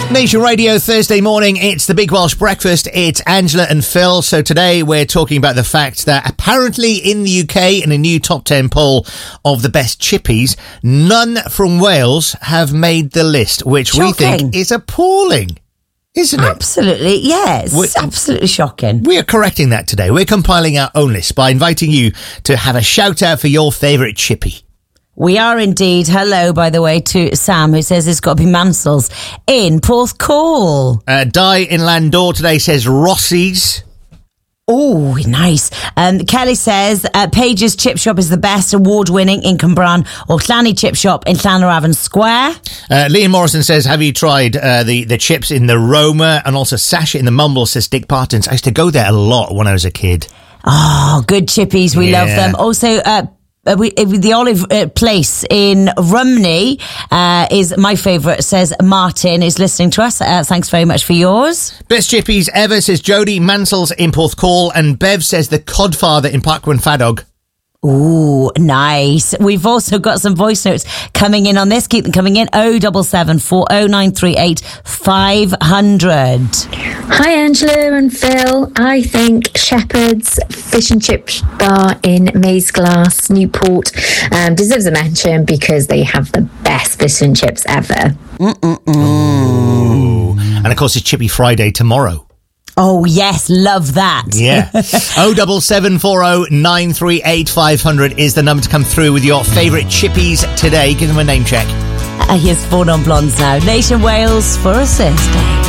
Nation Radio, Thursday morning, it's the Big Welsh Breakfast. It's Angela and Phil. So today we're talking about the fact that apparently in the UK, in a new top 10 poll of the best chippies, none from Wales have made the list, which we think is appalling, isn't it? Absolutely, yes. Absolutely shocking. We are correcting that today. We're compiling our own list by inviting you to have a shout out for your favourite chippy. We are indeed. Hello, by the way, to Sam, who says it's got to be Mansell's in Porthcawl. Di in Landor today says Rossi's. Oh, nice. Kelly says Paige's Chip Shop is the best, award-winning in Cwmbran, or Llanny Chip Shop in Llanarafon Square. Liam Morrison says, have you tried the chips in the Roma? And also Sasha in the Mumble says Dick Barton's. I used to go there a lot when I was a kid. Oh, good chippies. We love them. Also, the Olive Place in Rumney is my favourite, says Martin, who's listening to us. Thanks very much for yours. Best chippies ever, says Jodie. Mansell's in Porthcawl. And Bev says the Codfather in Parkwen Fadog. Ooh, nice. We've also got some voice notes coming in on this. Keep them coming in. 07740938500. Hi, Angela and Phil. I think Shepherd's Fish and Chip Bar in Maze Glass, Newport, deserves a mention because they have the best fish and chips ever. Ooh. And of course, it's Chippy Friday tomorrow. Oh, yes, love that. Yeah. 07740938500 is the number to come through with your favourite chippies today. Give them a name check. Here's 4 Non-Blondes now. Nation Wales for a Thursday.